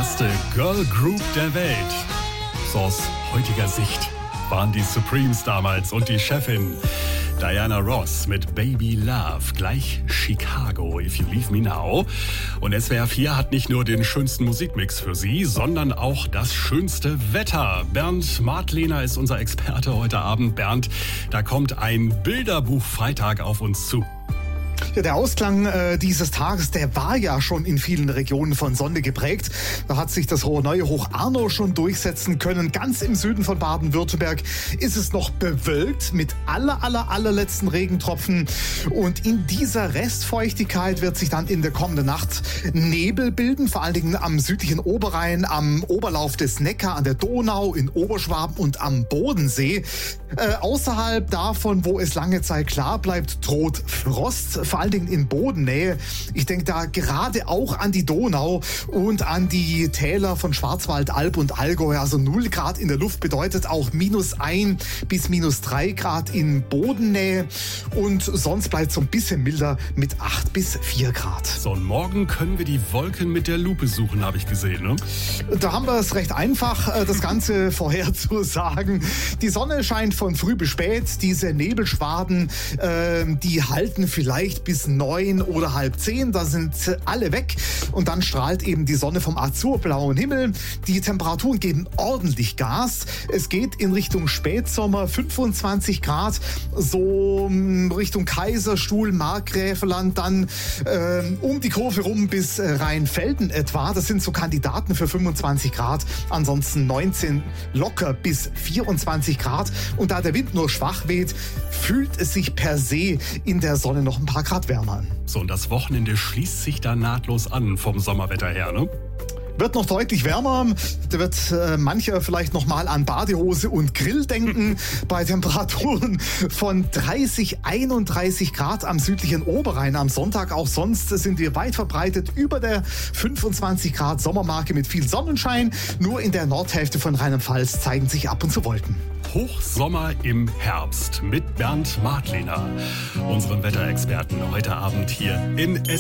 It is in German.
beste Girl Group der Welt. So aus heutiger Sicht waren die Supremes damals und die Chefin Diana Ross mit Baby Love, gleich Chicago, If You Leave Me Now. Und SWR 4 hat nicht nur den schönsten Musikmix für Sie, sondern auch das schönste Wetter. Bernd Martlehner ist unser Experte heute Abend. Bernd, da kommt ein Bilderbuch-Freitag auf uns zu. Ja, der Ausklang dieses Tages, der war ja schon in vielen Regionen von Sonne geprägt. Da hat sich das neue Hoch Arno schon durchsetzen können. Ganz im Süden von Baden-Württemberg ist es noch bewölkt mit allerletzten Regentropfen. Und in dieser Restfeuchtigkeit wird sich dann in der kommenden Nacht Nebel bilden, vor allen Dingen am südlichen Oberrhein, am Oberlauf des Neckar, an der Donau, in Oberschwaben und am Bodensee. Außerhalb davon, wo es lange Zeit klar bleibt, droht Frost, vor allen Dingen in Bodennähe. Ich denke da gerade auch an die Donau und an die Täler von Schwarzwald, Alb und Allgäu. Also 0 Grad in der Luft bedeutet auch -1 bis -3 Grad in Bodennähe. Und sonst bleibt es so ein bisschen milder mit 8 bis 4 Grad. So, und morgen können wir die Wolken mit der Lupe suchen, habe ich gesehen, ne? Da haben wir es recht einfach, das Ganze vorherzusagen. Die Sonne scheint von früh bis spät. Diese Nebelschwaden, die halten vielleicht bis 9 oder halb 10. Da sind alle weg. Und dann strahlt eben die Sonne vom azurblauen Himmel. Die Temperaturen geben ordentlich Gas. Es geht in Richtung Spätsommer, 25 Grad. So Richtung Kaiserstuhl, Markgräfeland, dann um die Kurve rum bis Rheinfelden etwa. Das sind so Kandidaten für 25 Grad. Ansonsten 19 locker bis 24 Grad. Und da der Wind nur schwach weht, fühlt es sich per se in der Sonne noch ein paar Grad wärmer an. So, und das Wochenende schließt sich da nahtlos an vom Sommerwetter her, ne? Wird noch deutlich wärmer. Da wird mancher vielleicht noch mal an Badehose und Grill denken. Bei Temperaturen von 31 Grad am südlichen Oberrhein am Sonntag. Auch sonst sind wir weit verbreitet über der 25 Grad Sommermarke mit viel Sonnenschein. Nur in der Nordhälfte von Rheinland-Pfalz zeigen sich ab und zu Wolken. Hochsommer im Herbst mit Bernd Martlehner, unserem Wetterexperten, heute Abend hier in